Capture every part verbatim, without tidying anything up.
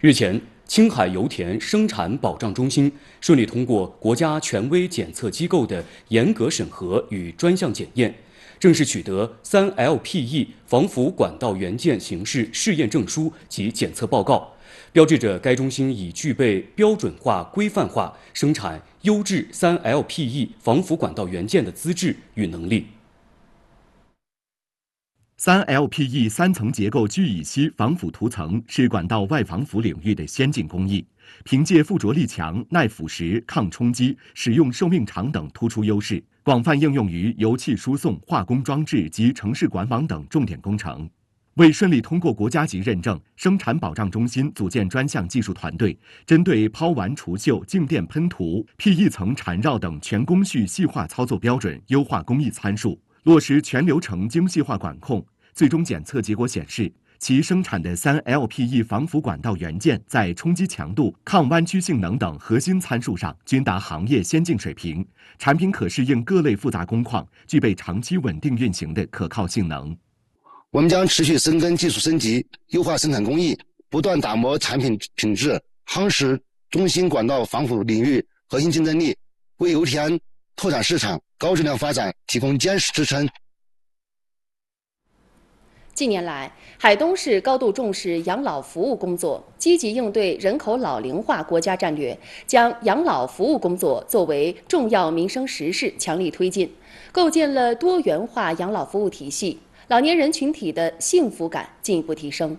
日前，青海油田生产保障中心顺利通过国家权威检测机构的严格审核与专项检验，正式取得三 L P E 防腐管道元件形式试验证书及检测报告，标志着该中心已具备标准化、规范化生产优质三 L P E 防腐管道元件的资质与能力。 三 L P E 三层结构聚乙烯防腐涂层是管道外防腐领域的先进工艺，凭借附着力强、耐腐蚀、抗冲击、使用寿命长等突出优势，广泛应用于油气输送、化工装置及城市管网等重点工程。为顺利通过国家级认证，生产保障中心组建专项技术团队，针对抛完除锈、静电喷涂、P E 层缠绕等全工序细化操作标准，优化工艺参数，落实全流程精细化管控。最终检测结果显示，其生产的三 L P E 防腐管道元件在冲击强度、抗弯曲性能等核心参数上均达行业先进水平，产品可适应各类复杂工况，具备长期稳定运行的可靠性能。 我们将持续深耕技术升级，优化生产工艺，不断打磨产品品质，夯实中心管道防腐领域核心竞争力，为油田拓展市场、高质量发展提供坚实支撑。 近年来，海东市高度重视养老服务工作，积极应对人口老龄化国家战略，将养老服务工作作为重要民生实事强力推进，构建了多元化养老服务体系，老年人群体的幸福感进一步提升。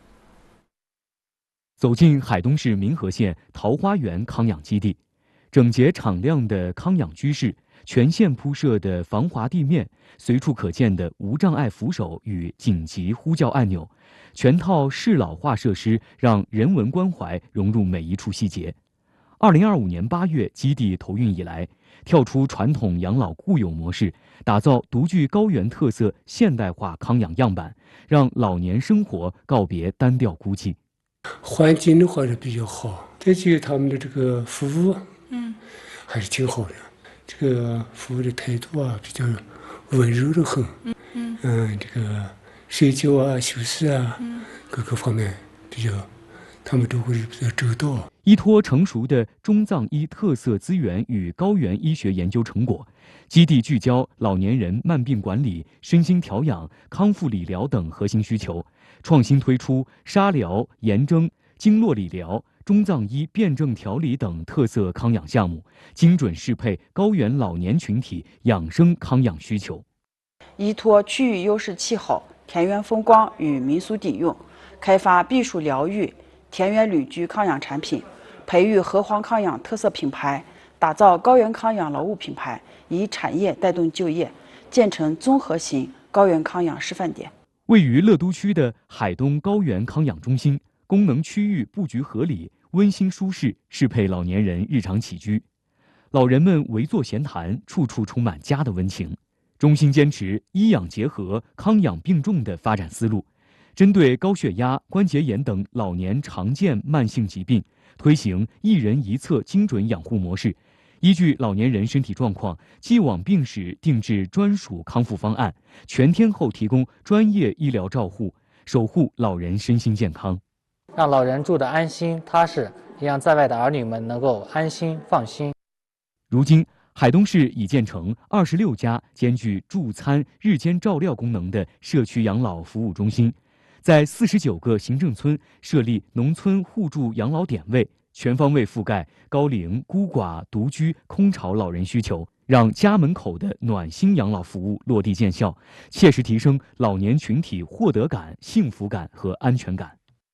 走进海东市民和县桃花源康养基地，整洁敞亮的康养居室，全县铺设的防滑地面，随处可见的无障碍扶手与紧急呼叫按钮，全套适老化设施让人文关怀融入每一处细节。二零二五年八月基地投运以来，跳出传统养老固有模式，打造独具高原特色现代化康养样板，让老年生活告别单调孤寂。 环境的话是比较好，再就他们的这个服务，嗯，还是挺好的。这个服务的态度啊，比较温柔的很。嗯嗯，嗯，这个睡觉啊、休息啊，嗯，各个方面比较，他们都会比较周到。 依托成熟的中藏医特色资源与高原医学研究成果，基地聚焦老年人慢病管理、身心调养、康复理疗等核心需求，创新推出沙疗、炎蒸、经络理疗、中藏医辩证调理等特色康养项目，精准适配高原老年群体养生康养需求。 依托区域优势气候、田园风光与民俗底蕴，开发避暑疗愈、田园旅居康养产品，培育河湟康养特色品牌，打造高原康养劳务品牌，以产业带动就业，建成综合型高原康养示范点。 位于乐都区的海东高原康养中心，功能区域布局合理，温馨舒适，适配老年人日常起居。老人们围坐闲谈，处处充满家的温情。中心坚持医养结合、康养并重的发展思路，针对高血压、关节炎等老年常见慢性疾病，推行一人一策精准养护模式，依据老年人身体状况、既往病史定制专属康复方案，全天候提供专业医疗照护，守护老人身心健康， 让老人住得安心踏实，也让在外的儿女们能够安心放心。 如今，海东市已建成二十六家兼具助餐、日间照料功能的社区养老服务中心，在四十九个行政村设立农村互助养老点位，全方位覆盖高龄、孤寡、独居、空巢老人需求，让家门口的暖心养老服务落地见效，切实提升老年群体获得感、幸福感和安全感。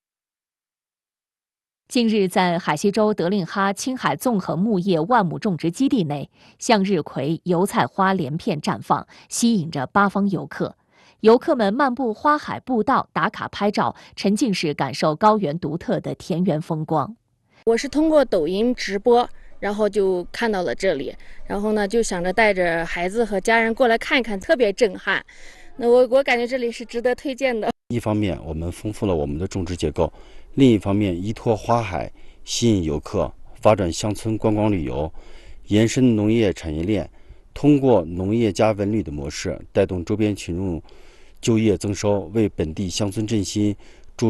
近日，在海西州德令哈青海综合牧业万亩种植基地内，向日葵、油菜花连片绽放，吸引着八方游客。游客们漫步花海步道，打卡拍照，沉浸式感受高原独特的田园风光。 我是通过抖音直播，然后就看到了这里，然后呢就想着带着孩子和家人过来看一看，特别震撼。那我我感觉这里是值得推荐的。 一方面，我们丰富了我们的种植结构；另一方面，依托花海吸引游客，发展乡村观光旅游，延伸农业产业链，通过农业加文旅的模式，带动周边群众就业增收，为本地乡村振兴